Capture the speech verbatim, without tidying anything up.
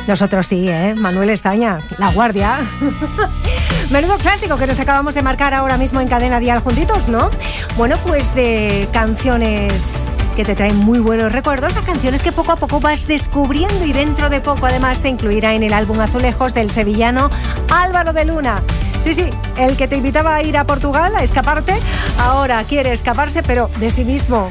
Nosotros sí, ¿eh? Manuel Estaña, La Guardia. Menudo clásico que nos acabamos de marcar ahora mismo en Cadena Dial juntitos, ¿no? Bueno, pues de canciones que te traen muy buenos recuerdos a canciones que poco a poco vas descubriendo y dentro de poco además se incluirá en el álbum Azulejos del sevillano Álvaro de Luna. Sí, sí, el que te invitaba a ir a Portugal a escaparte, ahora quiere escaparse, pero de sí mismo.